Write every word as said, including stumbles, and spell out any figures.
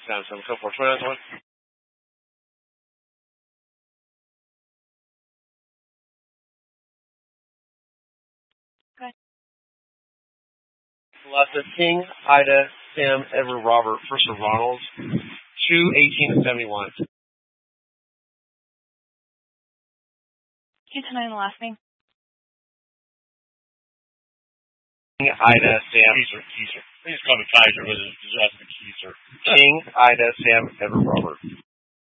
Sam, seven, so four, twenty-nine, twenty. Okay. Celeste, King, Ida, Sam, Edward, Robert, first of Ronald, two, eighteen, and seventy-one. Can you tell me the last name? King, Ida, Sam. Keiser, Keiser. Please call me Kaiser, but it's just Keiser. King, Ida, Sam, Edward, Robert.